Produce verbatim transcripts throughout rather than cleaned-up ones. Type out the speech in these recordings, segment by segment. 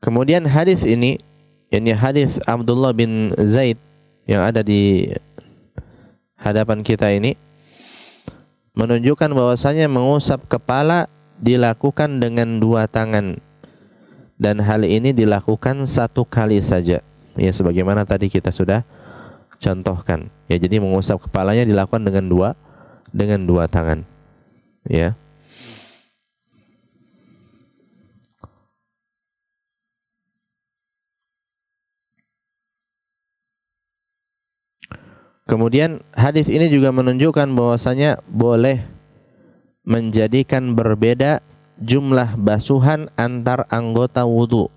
Kemudian hadis ini, ini hadis Abdullah bin Zaid yang ada di hadapan kita ini menunjukkan bahwasanya mengusap kepala dilakukan dengan dua tangan, dan hal ini dilakukan satu kali saja, ya sebagaimana tadi kita sudah contohkan. Ya, jadi mengusap kepalanya dilakukan dengan dua dengan dua tangan. Ya. Kemudian hadis ini juga menunjukkan bahwasanya boleh menjadikan berbeda jumlah basuhan antar anggota wudu.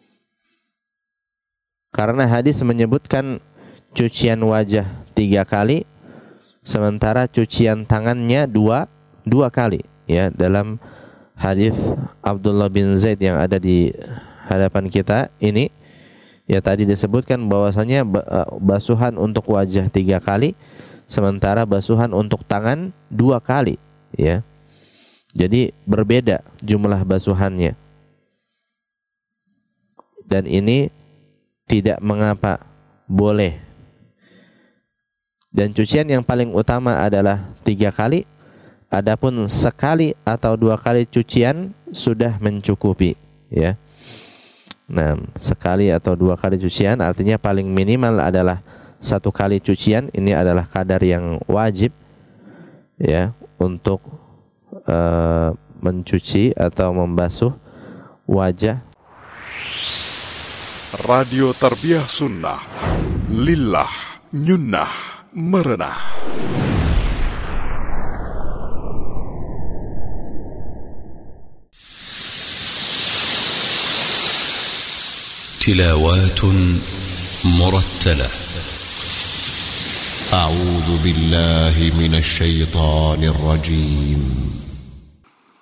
Karena hadis menyebutkan cucian wajah tiga kali, sementara cucian tangannya dua dua kali. Ya, dalam hadis Abdullah bin Zaid yang ada di hadapan kita ini, ya tadi disebutkan bahwasanya basuhan untuk wajah tiga kali, sementara basuhan untuk tangan dua kali. Ya, jadi berbeda jumlah basuhannya. Dan ini tidak mengapa, boleh. Dan cucian yang paling utama adalah tiga kali. Adapun sekali atau dua kali cucian sudah mencukupi. Ya. Nah, sekali atau dua kali cucian artinya paling minimal adalah satu kali cucian. Ini adalah kadar yang wajib, ya, untuk uh, mencuci atau membasuh wajah. Radio Tarbiyah Sunnah, lillah, nyunnah, merenah. تلاوات مرتلة. أعوذ بالله من الشيطان الرجيم.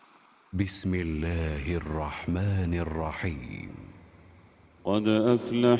بسم الله الرحمن الرحيم. قد أفلح